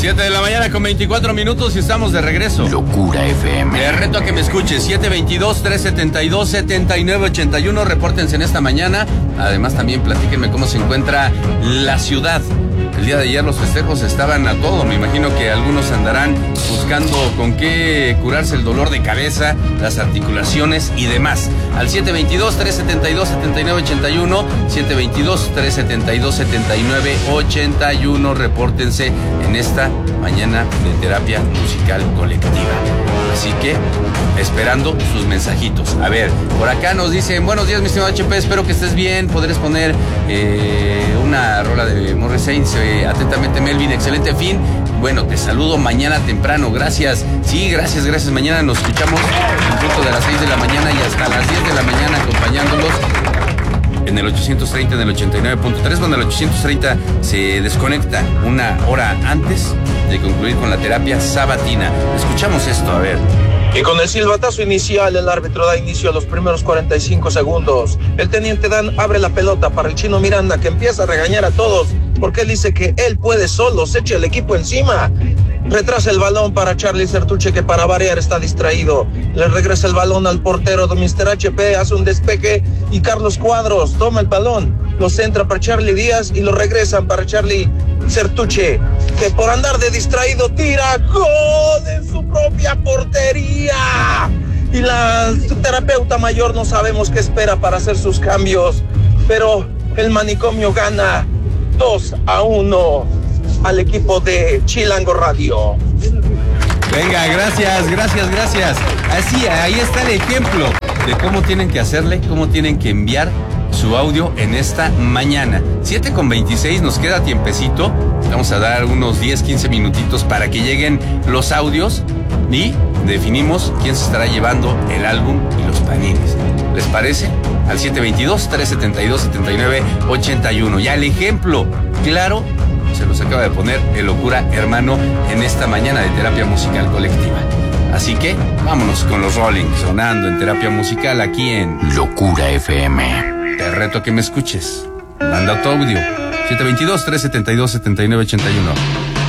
7 de la mañana con 24 minutos y estamos de regreso. Locura FM. Te reto a que me escuches. 722-372-7981. Repórtense en esta mañana. Además, también platíquenme cómo se encuentra la ciudad. El día de ayer los festejos estaban a todo. Me imagino que algunos andarán buscando con qué curarse el dolor de cabeza, las articulaciones y demás. Al 722-372-7981, 722-372-7981. Repórtense en esta mañana de terapia musical colectiva. Así que, esperando sus mensajitos. A ver, por acá nos dicen: buenos días, mi estimado HP, espero que estés bien. ¿Podrías poner una rola de Morrissey? Atentamente, Melvin, excelente fin. Bueno, te saludo mañana temprano, gracias. Sí, gracias. Mañana nos escuchamos en punto de las 6 de la mañana y hasta las 10 de la mañana acompañándolos en el 830, en el 89.3. Bueno, el 830 se desconecta una hora antes de concluir con la terapia sabatina. Escuchamos esto, a ver. Y con el silbatazo inicial, el árbitro da inicio a los primeros 45 segundos. El teniente Dan abre la pelota para el Chino Miranda, que empieza a regañar a todos porque él dice que él puede solo, se echa el equipo encima. Retrasa el balón para Charlie Sertuche, que para variar está distraído. Le regresa el balón al portero de Mr. HP, hace un despeje y Carlos Cuadros toma el balón, lo centra para Charlie Díaz y lo regresan para Charlie Sertuche, que por andar de distraído tira gol en su propia portería. Y la terapeuta mayor no sabemos qué espera para hacer sus cambios, pero el manicomio gana 2-1 al equipo de Chilango Radio. Venga, gracias. Así, ahí está el ejemplo de cómo tienen que hacerle, cómo tienen que enviar su audio en esta mañana. 7:26, nos queda tiempecito. Vamos a dar unos 10-15 minutitos para que lleguen los audios y definimos quién se estará llevando el álbum y los panines. ¿Les parece? Al 722-372-7981. Ya el ejemplo claro se los acaba de poner el Locura Hermano en esta mañana de terapia musical colectiva. Así que vámonos con los Rolling, sonando en terapia musical aquí en Locura FM. Te reto a que me escuches. Manda tu audio. 722-372-7981.